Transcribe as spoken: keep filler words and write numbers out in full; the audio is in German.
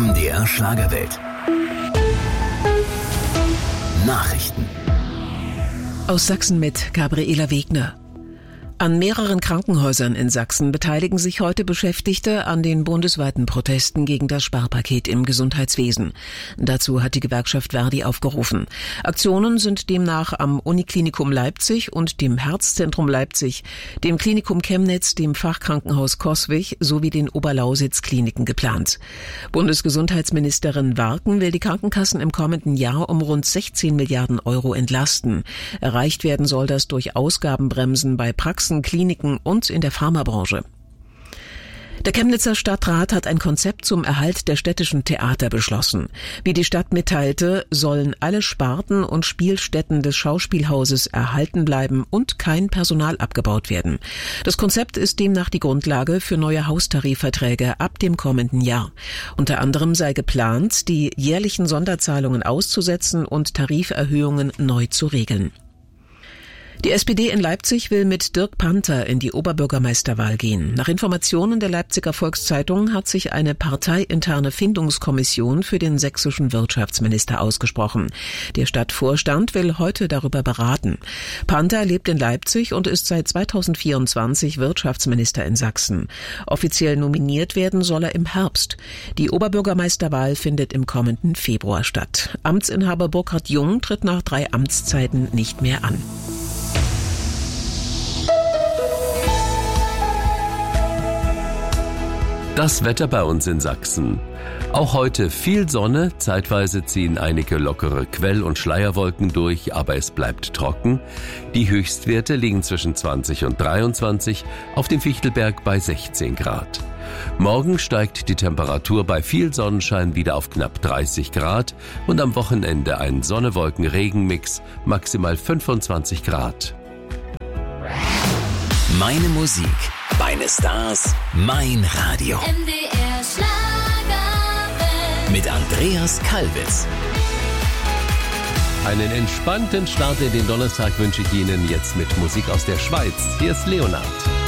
M D R Schlagerwelt. Nachrichten. Aus Sachsen mit Gabriela Wegner. An mehreren Krankenhäusern in Sachsen beteiligen sich heute Beschäftigte an den bundesweiten Protesten gegen das Sparpaket im Gesundheitswesen. Dazu hat die Gewerkschaft Verdi aufgerufen. Aktionen sind demnach am Uniklinikum Leipzig und dem Herzzentrum Leipzig, dem Klinikum Chemnitz, dem Fachkrankenhaus Coswig sowie den Oberlausitz-Kliniken geplant. Bundesgesundheitsministerin Warken will die Krankenkassen im kommenden Jahr um rund sechzehn Milliarden Euro entlasten. Erreicht werden soll das durch Ausgabenbremsen bei Praxen, Kliniken und in der Pharmabranche. Der Chemnitzer Stadtrat hat ein Konzept zum Erhalt der städtischen Theater beschlossen. Wie die Stadt mitteilte, sollen alle Sparten und Spielstätten des Schauspielhauses erhalten bleiben und kein Personal abgebaut werden. Das Konzept ist demnach die Grundlage für neue Haustarifverträge ab dem kommenden Jahr. Unter anderem sei geplant, die jährlichen Sonderzahlungen auszusetzen und Tariferhöhungen neu zu regeln. Die S P D in Leipzig will mit Dirk Panther in die Oberbürgermeisterwahl gehen. Nach Informationen der Leipziger Volkszeitung hat sich eine parteiinterne Findungskommission für den sächsischen Wirtschaftsminister ausgesprochen. Der Stadtvorstand will heute darüber beraten. Panther lebt in Leipzig und ist seit zweitausendvierundzwanzig Wirtschaftsminister in Sachsen. Offiziell nominiert werden soll er im Herbst. Die Oberbürgermeisterwahl findet im kommenden Februar statt. Amtsinhaber Burkhard Jung tritt nach drei Amtszeiten nicht mehr an. Das Wetter bei uns in Sachsen. Auch heute viel Sonne, zeitweise ziehen einige lockere Quell- und Schleierwolken durch, aber es bleibt trocken. Die Höchstwerte liegen zwischen zwanzig und dreiundzwanzig, auf dem Fichtelberg bei sechzehn Grad. Morgen steigt die Temperatur bei viel Sonnenschein wieder auf knapp dreißig Grad und am Wochenende ein Sonne-Wolken-Regen-Mix, maximal fünfundzwanzig Grad. Meine Musik, meine Stars, mein Radio. M D R Schlagerwelt. Mit Andreas Kalbitz. Einen entspannten Start in den Donnerstag wünsche ich Ihnen jetzt mit Musik aus der Schweiz. Hier ist Leonard.